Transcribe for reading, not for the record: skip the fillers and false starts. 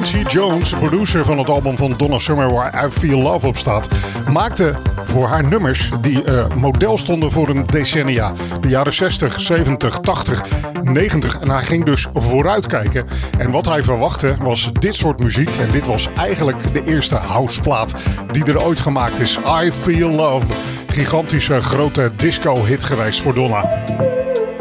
Quincy Jones, producer van het album van Donna Summer waar I Feel Love op staat, maakte voor haar nummers die model stonden voor een decennia. De jaren 60, 70, 80, 90. En hij ging dus vooruitkijken. En wat hij verwachtte was dit soort muziek. En dit was eigenlijk de eerste houseplaat die er ooit gemaakt is. I Feel Love. Gigantische grote disco-hit geweest voor Donna.